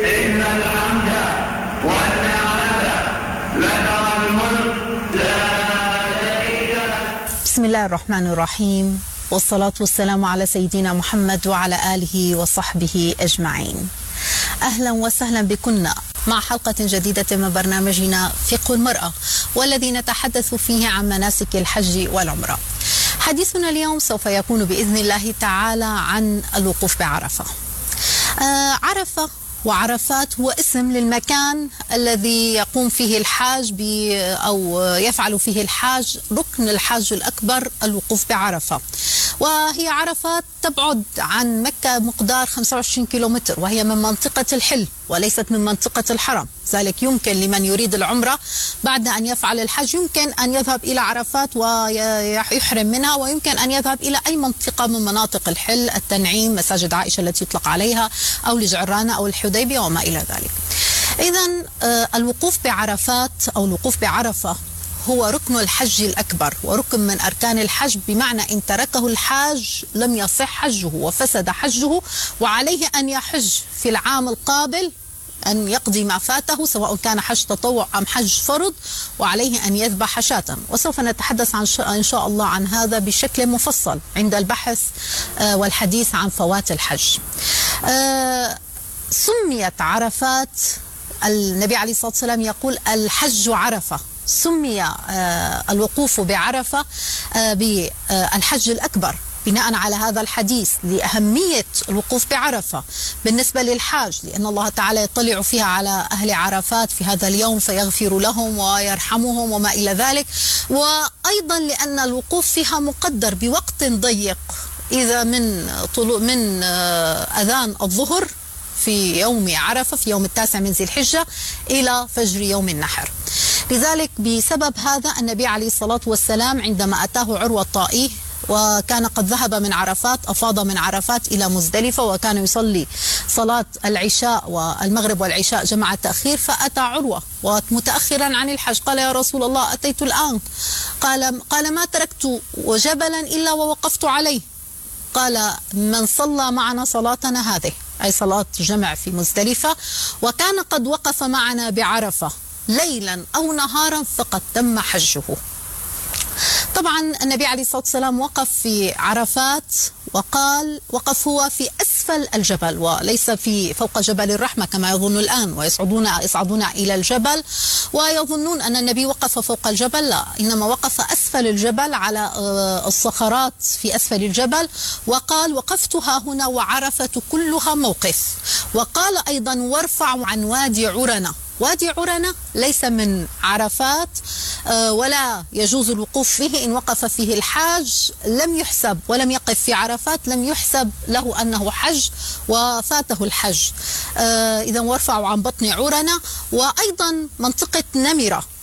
إن الحمد والنعمة لك والملك لا شريك لك. بسم الله الرحمن الرحيم، والصلاة والسلام على سيدنا محمد وعلى آله وصحبه أجمعين. أهلا وسهلا بكم مع حلقة جديدة من برنامجنا فقه المرأة، والذي نتحدث فيه عن مناسك الحج والعمرة. حديثنا اليوم سوف يكون بإذن الله تعالى عن الوقوف بعرفة. عرفة وعرفات هو اسم للمكان الذي يقوم فيه الحاج أو يفعل فيه الحاج ركن الحج الأكبر، الوقوف بعرفة. وهي عرفات تبعد عن مكة مقدار 25 كيلومتر، وهي من منطقة الحل وليست من منطقة الحرم. ذلك يمكن لمن يريد العمرة بعد أن يفعل الحج يمكن أن يذهب إلى عرفات ويحرم منها، ويمكن أن يذهب إلى أي منطقة من مناطق الحل، التنعيم، مساجد عائشة التي يطلق عليها، أو لجعرانة أو الحديبية وما إلى ذلك. إذن الوقوف بعرفات أو الوقوف بعرفة هو ركن الحج الأكبر وركن من أركان الحج، بمعنى إن تركه الحاج لم يصح حجه وفسد حجه، وعليه أن يحج في العام القابل، أن يقضي ما فاته سواء كان حج تطوع أم حج فرض، وعليه أن يذبح شاة. وسوف نتحدث إن شاء الله عن هذا بشكل مفصل عند البحث والحديث عن فوات الحج. سميت عرفات، النبي عليه الصلاة والسلام يقول الحج عرفة. سمي الوقوف بعرفة بالحج الأكبر بناء على هذا الحديث، لأهمية الوقوف بعرفة بالنسبة للحاج، لأن الله تعالى يطلع فيها على أهل عرفات في هذا اليوم فيغفر لهم ويرحمهم وما إلى ذلك. وأيضا لأن الوقوف فيها مقدر بوقت ضيق، إذا من أذان الظهر في يوم عرفة في يوم 9 من ذي الحجة إلى فجر يوم النحر. لذلك بسبب هذا النبي عليه الصلاة والسلام عندما أتاه عروة الطائي وكان قد ذهب من عرفات، أفاض من عرفات إلى مزدلفة، وكان يصلي صلاة العشاء والمغرب والعشاء جمع تأخير، فأتى عروة ومتأخرا عن الحج، قال يا رسول الله أتيت الآن. قال ما تركت جبلا إلا ووقفت عليه. قال من صلى معنا صلاتنا هذه، أي صلاة جمع في مزدلفة، وكان قد وقف معنا بعرفة ليلا أو نهارا فقد تم حجه. طبعا النبي عليه الصلاة والسلام وقف في عرفات، وقال وقف هو في أسفل الجبل وليس في فوق جبل الرحمة كما يظن الآن، ويصعدون إلى الجبل ويظنون أن النبي وقف فوق الجبل. لا، إنما وقف أسفل الجبل على الصخرات في أسفل الجبل، وقال وقفت ها هنا وعرفة كلها موقف. وقال أيضا وارفعوا عن وادي عرنة. وادي عرنة ليس من عرفات ولا يجوز الوقوف فيه. إن وقف فيه الحاج لم يحسب، ولم يقف في عرفات لم يحسب له أنه حج وفاته الحج. إذا وارفعوا عن بطن عرنة. وأيضا منطقة نمرة،